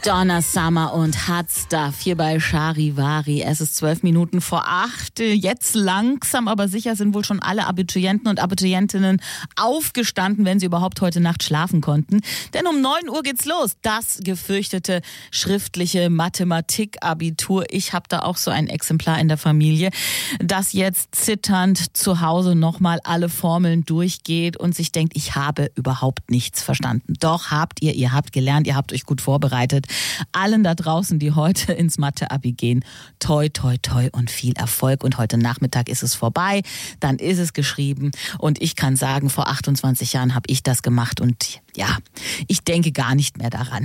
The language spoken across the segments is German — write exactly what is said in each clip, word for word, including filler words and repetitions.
Donna Summer und Hot Stuff hier bei Charivari. Es ist zwölf Minuten vor acht. Jetzt langsam, aber sicher sind wohl schon alle Abiturienten und Abiturientinnen aufgestanden, wenn sie überhaupt heute Nacht schlafen konnten. Denn um neun Uhr geht's los. Das gefürchtete schriftliche Mathematik-Abitur. Ich habe da auch so ein Exemplar in der Familie, das jetzt zitternd zu Hause nochmal alle Formeln durchgeht und sich denkt, ich habe überhaupt nichts verstanden. Doch habt ihr, ihr habt gelernt, ihr habt euch gut vorbereitet. Allen da draußen, die heute ins Mathe-Abi gehen, toi, toi, toi und viel Erfolg. Und heute Nachmittag ist es vorbei, dann ist es geschrieben. Und ich kann sagen, vor achtundzwanzig Jahren habe ich das gemacht und ja, ich denke gar nicht mehr daran.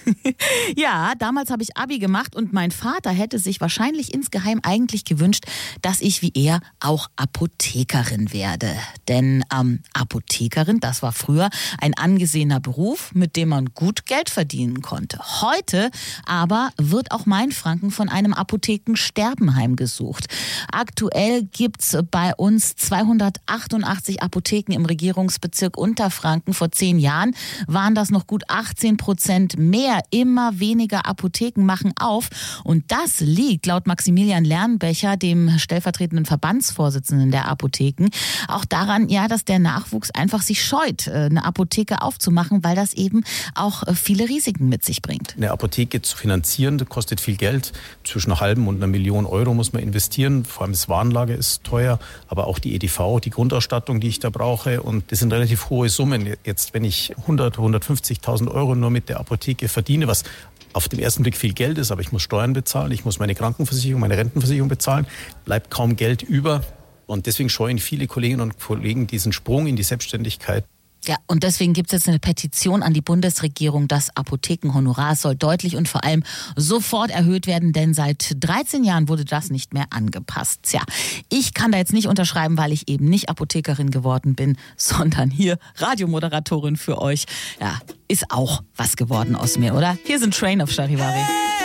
Ja, damals habe ich Abi gemacht und mein Vater hätte sich wahrscheinlich insgeheim eigentlich gewünscht, dass ich wie er auch Apothekerin werde. Denn ähm, Apothekerin, das war früher ein angesehener Beruf, mit dem man gut Geld verdienen konnte. Heute aber wird auch Mainfranken von einem Apothekensterbenheim gesucht. Aktuell gibt's bei uns zweihundertachtundachtzig Apotheken im Regierungsbezirk Unterfranken. Vor zehn Jahren waren das noch gut achtzehn Prozent mehr. Immer weniger Apotheken machen auf. Und das liegt laut Maximilian Lernbecher, dem stellvertretenden Verbandsvorsitzenden der Apotheken, auch daran, ja, dass der Nachwuchs einfach sich scheut, eine Apotheke aufzumachen, weil das eben auch viele Risiken mit sich bringt. Eine Apotheke zu finanzieren, das kostet viel Geld. Zwischen einer halben und einer Million Euro muss man investieren. Vor allem das Warenlager ist teuer, aber auch die E D V, die Grundausstattung, die ich da brauche. Und das sind relativ hohe Summen. Jetzt, wenn ich hundert, hundertfünfzigtausend Euro nur mit der Apotheke verdiene, was auf den ersten Blick viel Geld ist, aber ich muss Steuern bezahlen, ich muss meine Krankenversicherung, meine Rentenversicherung bezahlen, bleibt kaum Geld über. Und deswegen scheuen viele Kolleginnen und Kollegen diesen Sprung in die Selbstständigkeit. Ja, und deswegen gibt es jetzt eine Petition an die Bundesregierung. Das Apothekenhonorar soll deutlich und vor allem sofort erhöht werden, denn seit dreizehn Jahren wurde das nicht mehr angepasst. Tja, ich kann da jetzt nicht unterschreiben, weil ich eben nicht Apothekerin geworden bin, sondern hier Radiomoderatorin für euch. Ja, ist auch was geworden aus mir, oder? Hier sind Train auf Charivari.